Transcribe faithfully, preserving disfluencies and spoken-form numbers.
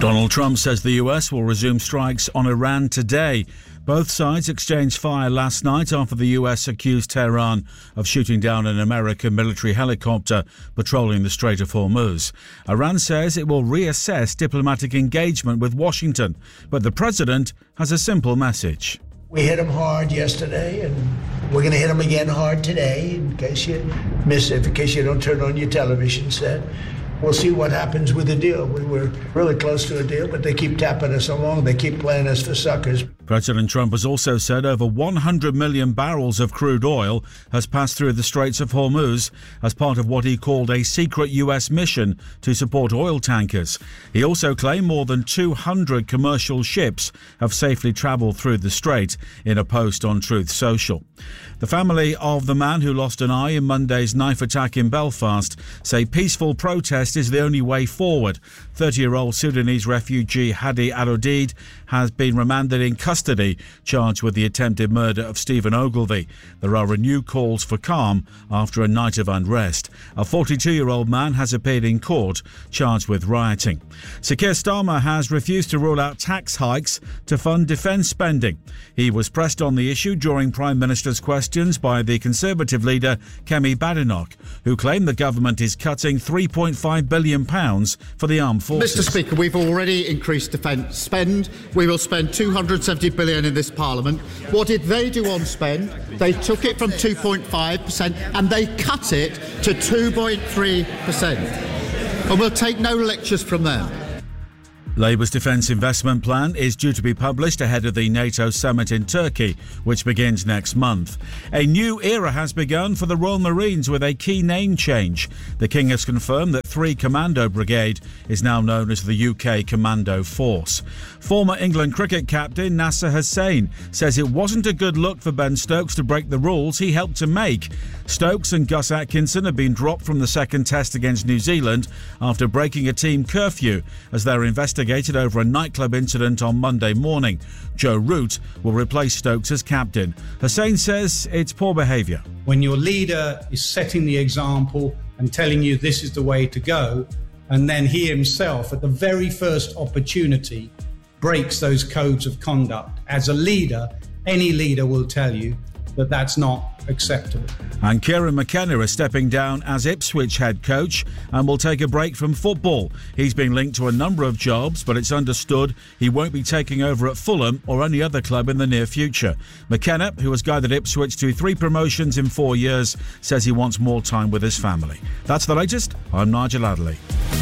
Donald Trump says the U S will resume strikes on Iran today. Both sides exchanged fire last night after the U S accused Tehran of shooting down an American military helicopter patrolling the Strait of Hormuz. Iran says it will reassess diplomatic engagement with Washington, but the president has a simple message. We hit them hard yesterday, and we're going to hit them again hard today, in case you miss it, in case you don't turn on your television set. We'll see what happens with the deal. We were really close to a deal, but they keep tapping us along. They keep playing us for suckers. President Trump has also said over one hundred million barrels of crude oil has passed through the Straits of Hormuz as part of what he called a secret U S mission to support oil tankers. He also claimed more than two hundred commercial ships have safely travelled through the strait in a post on Truth Social. The family of the man who lost an eye in Monday's knife attack in Belfast say peaceful protest is the only way forward. thirty-year-old Sudanese refugee Hadi Al-Odeid has been remanded in custody, charged with the attempted murder of Stephen Ogilvie. There are renewed calls for calm after a night of unrest. A forty-two-year-old man has appeared in court, charged with rioting. Sir Keir Starmer has refused to rule out tax hikes to fund defence spending. He was pressed on the issue during Prime Minister's questions by the Conservative leader Kemi Badenoch, who claimed the government is cutting three point five billion pounds for the armed forces. Mr Speaker, we've already increased defence spend. We will spend two hundred seventy billion pounds in this Parliament. What did they do on spend? They took it from two point five percent and they cut it to two point three percent. And we'll take no lectures from them. Labour's defence investment plan is due to be published ahead of the NATO summit in Turkey, which begins next month. A new era has begun for the Royal Marines with a key name change. The King has confirmed that three Commando Brigade is now known as the U K Commando Force. Former England cricket captain Nasser Hussain says it wasn't a good look for Ben Stokes to break the rules he helped to make. Stokes and Gus Atkinson have been dropped from the second test against New Zealand after breaking a team curfew as they're investigated over a nightclub incident on Monday morning. Joe Root will replace Stokes as captain. Hussain says it's poor behaviour. When your leader is setting the example and telling you this is the way to go, and then he himself, at the very first opportunity, breaks those codes of conduct. As a leader, any leader will tell you that that's not acceptable. And Kieran McKenna is stepping down as Ipswich head coach and will take a break from football. He's been linked to a number of jobs, but it's understood he won't be taking over at Fulham or any other club in the near future. McKenna, who has guided Ipswich to three promotions in four years, says he wants more time with his family. That's the latest. I'm Nigel Adderley.